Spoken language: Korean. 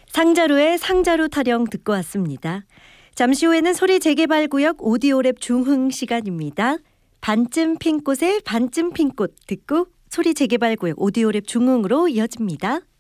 상자루의 상자루 타령 듣고 왔습니다. 잠시 후에는 소리 재개발구역 오디오랩 중흥 시간입니다. 반쯤 핀 꽃에 반쯤 핀 꽃 듣고 소리 재개발구역 오디오랩 중흥으로 이어집니다.